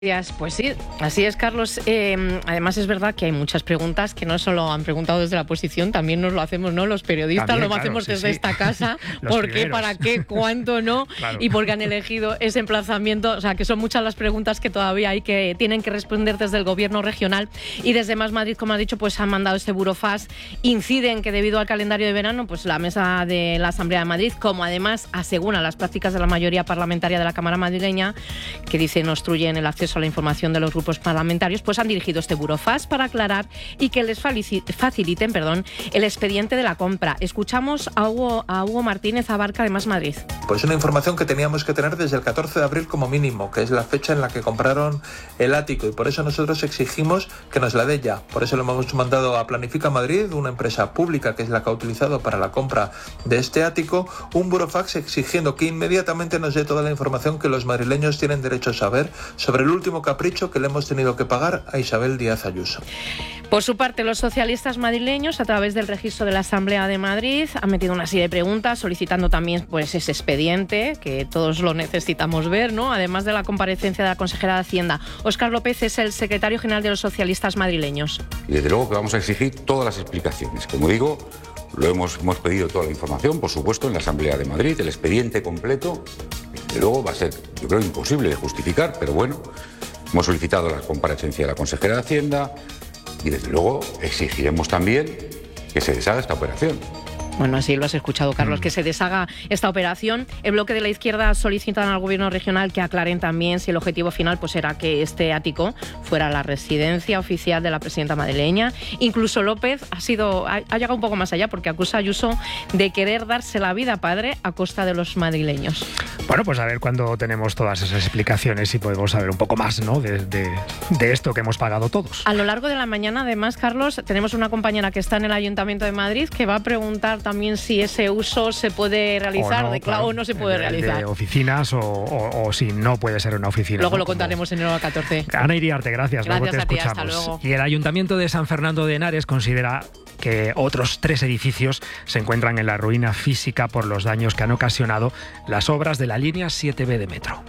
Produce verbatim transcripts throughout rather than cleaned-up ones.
Pues sí, así es, Carlos. Eh, además es verdad que hay muchas preguntas que no solo han preguntado desde la oposición, también nos lo hacemos, ¿no? Los periodistas también, lo claro, hacemos sí, desde sí. esta casa. ¿Por qué? Primeros. ¿Para qué? ¿Cuánto? ¿No? Claro. Y por qué han elegido ese emplazamiento. O sea, que son muchas las preguntas que todavía hay que tienen que responder desde el gobierno regional. Y desde Más Madrid, como has dicho, pues han mandado este burofax. Inciden que debido al calendario de verano, pues la mesa de la Asamblea de Madrid, como además aseguran las prácticas de la mayoría parlamentaria de la Cámara madrileña, que dice no obstruyen el acceso a la información de los grupos parlamentarios, pues han dirigido este burofax para aclarar y que les faciliten perdón, el expediente de la compra. Escuchamos a Hugo, a Hugo Martínez Abarca de Más Madrid. Pues una información que teníamos que tener desde el catorce de abril como mínimo, que es la fecha en la que compraron el ático, y por eso nosotros exigimos que nos la dé ya. Por eso lo hemos mandado a Planifica Madrid, una empresa pública que es la que ha utilizado para la compra de este ático, un burofax exigiendo que inmediatamente nos dé toda la información que los madrileños tienen derecho a saber sobre el último capricho que le hemos tenido que pagar a Isabel Díaz Ayuso. Por su parte, los socialistas madrileños, a través del registro de la Asamblea de Madrid, han metido una serie de preguntas solicitando también pues ese expediente, que todos lo necesitamos ver, ¿no? Además de la comparecencia de la consejera de Hacienda. Óscar López es el secretario general de los socialistas madrileños. Y desde luego que vamos a exigir todas las explicaciones. Como digo, lo hemos, hemos pedido toda la información, por supuesto, en la Asamblea de Madrid, el expediente completo. Desde luego va a ser, yo creo, imposible de justificar, pero bueno, hemos solicitado la comparecencia de la consejera de Hacienda y desde luego exigiremos también que se deshaga esta operación. Bueno, así lo has escuchado, Carlos, mm. que se deshaga esta operación. El bloque de la izquierda solicitan al gobierno regional que aclaren también si el objetivo final pues era que este ático fuera la residencia oficial de la presidenta madrileña. Incluso López ha sido ha, ha llegado un poco más allá porque acusa a Ayuso de querer darse la vida padre a costa de los madrileños. Bueno, pues a ver cuándo tenemos todas esas explicaciones y podemos saber un poco más, ¿no? de, de, de esto que hemos pagado todos. A lo largo de la mañana, además, Carlos, tenemos una compañera que está en el Ayuntamiento de Madrid que va a preguntar también si ese uso se puede realizar, o no, de claro, o no se puede de, realizar. De oficinas o, o, o si no puede ser una oficina. Luego ¿no? lo contaremos Como... en el hora catorce. Ana Iriarte, gracias. Gracias luego te a ti, escuchamos. hasta luego. Y el Ayuntamiento de San Fernando de Henares considera que otros tres edificios se encuentran en la ruina física por los daños que han ocasionado las obras de la línea siete B de metro.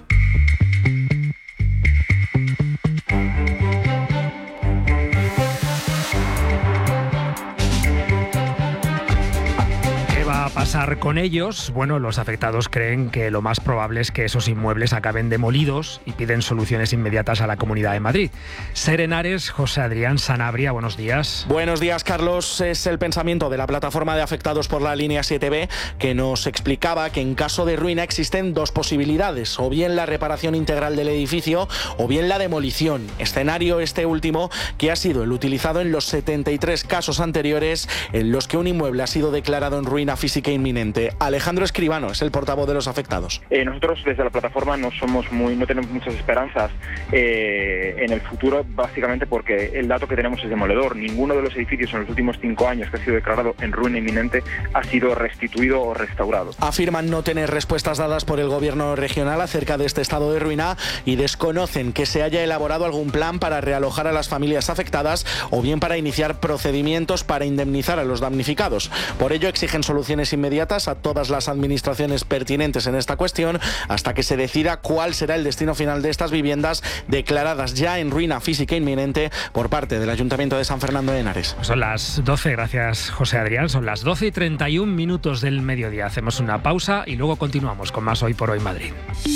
Pasar con ellos, bueno, los afectados creen que lo más probable es que esos inmuebles acaben demolidos y piden soluciones inmediatas a la Comunidad de Madrid. Ser Henares, José Adrián Sanabria, buenos días. Buenos días, Carlos. Es el pensamiento de la plataforma de afectados por la línea siete B que nos explicaba que en caso de ruina existen dos posibilidades, o bien la reparación integral del edificio o bien la demolición. Escenario este último que ha sido el utilizado en los setenta y tres casos anteriores en los que un inmueble ha sido declarado en ruina física inminente. Alejandro Escribano es el portavoz de los afectados. Eh, nosotros desde la plataforma no somos muy, no tenemos muchas esperanzas eh, en el futuro, básicamente porque el dato que tenemos es demoledor. Ninguno de los edificios en los últimos cinco años que ha sido declarado en ruina inminente ha sido restituido o restaurado. Afirman no tener respuestas dadas por el gobierno regional acerca de este estado de ruina y desconocen que se haya elaborado algún plan para realojar a las familias afectadas o bien para iniciar procedimientos para indemnizar a los damnificados. Por ello exigen soluciones inmediatas a todas las administraciones pertinentes en esta cuestión hasta que se decida cuál será el destino final de estas viviendas declaradas ya en ruina física inminente por parte del Ayuntamiento de San Fernando de Henares. Son las doce, gracias José Adrián, son las doce y treinta y un minutos del mediodía. Hacemos una pausa y luego continuamos con más Hoy por Hoy Madrid.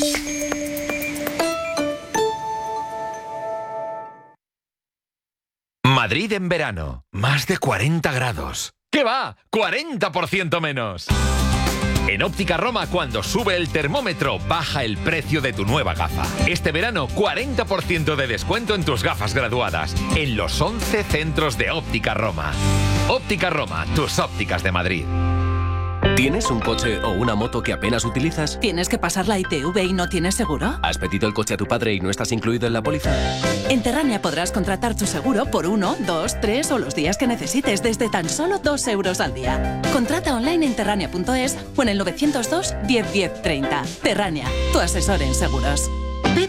Madrid en verano, más de cuarenta grados. ¿Qué va? ¡cuarenta por ciento menos! En Óptica Roma, cuando sube el termómetro, baja el precio de tu nueva gafa. Este verano, cuarenta por ciento de descuento en tus gafas graduadas, en los once centros de Óptica Roma. Óptica Roma, tus ópticas de Madrid. ¿Tienes un coche o una moto que apenas utilizas? ¿Tienes que pasar la I T V y no tienes seguro? ¿Has pedido el coche a tu padre y no estás incluido en la póliza? En Terrania podrás contratar tu seguro por uno, dos, tres o los días que necesites desde tan solo dos euros al día. Contrata online en terrania punto es o en el novecientos dos, diez, diez, treinta. Terrania, tu asesor en seguros. Pepe,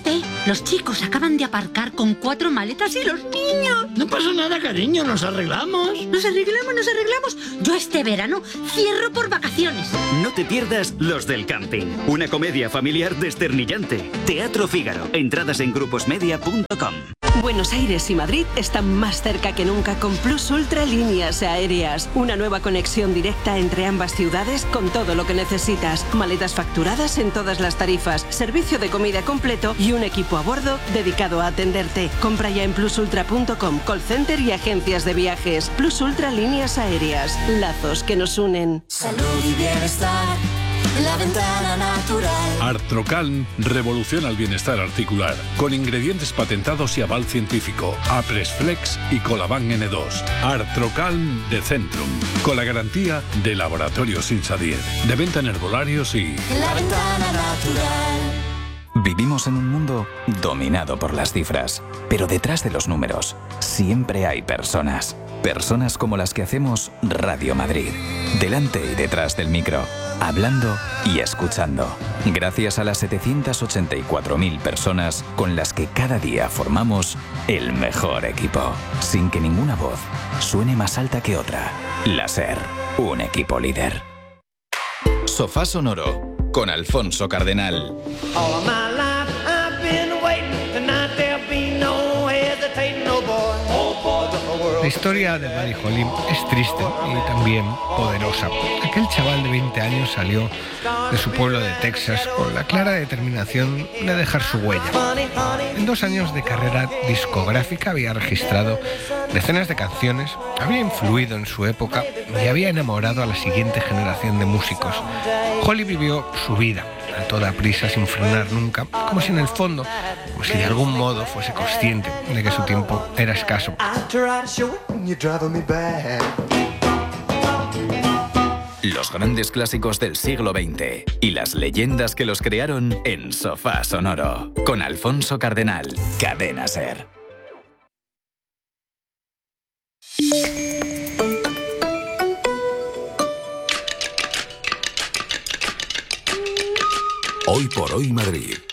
Los chicos acaban de aparcar con cuatro maletas y los niños. No pasa nada, cariño, nos arreglamos. Nos arreglamos, nos arreglamos. Yo este verano cierro por vacaciones. No te pierdas Los del Camping, una comedia familiar desternillante. Teatro Fígaro. Entradas en gruposmedia punto com. Buenos Aires y Madrid están más cerca que nunca con Plus Ultra Líneas Aéreas. Una nueva conexión directa entre ambas ciudades con todo lo que necesitas. Maletas facturadas en todas las tarifas, servicio de comida completo y un equipo a bordo dedicado a atenderte. Compra ya en plus ultra punto com, call center y agencias de viajes. Plus Ultra Líneas Aéreas. Lazos que nos unen. Salud y bienestar. La ventana natural. Artrocalm revoluciona el bienestar articular con ingredientes patentados y aval científico. Apresflex y Colaban N dos. Artrocalm de Centrum, con la garantía de Laboratorios Insadier. De venta en herbolarios y... La ventana natural. Vivimos en un mundo dominado por las cifras, pero detrás de los números siempre hay personas. Personas como las que hacemos Radio Madrid. Delante y detrás del micro, hablando y escuchando. Gracias a las setecientas ochenta y cuatro mil personas con las que cada día formamos el mejor equipo. Sin que ninguna voz suene más alta que otra. La SER, un equipo líder. Sofá Sonoro, con Alfonso Cardenal. La historia de Buddy Holly es triste y también poderosa. Aquel chaval de veinte años salió de su pueblo de Texas con la clara determinación de dejar su huella. En dos años de carrera discográfica había registrado decenas de canciones, había influido en su época y había enamorado a la siguiente generación de músicos. Holly vivió su vida a toda prisa, sin frenar nunca, como si en el fondo, como si de algún modo fuese consciente de que su tiempo era escaso. Los grandes clásicos del siglo veinte y las leyendas que los crearon en Sofá Sonoro, con Alfonso Cardenal, Cadena SER. Hoy por hoy Madrid.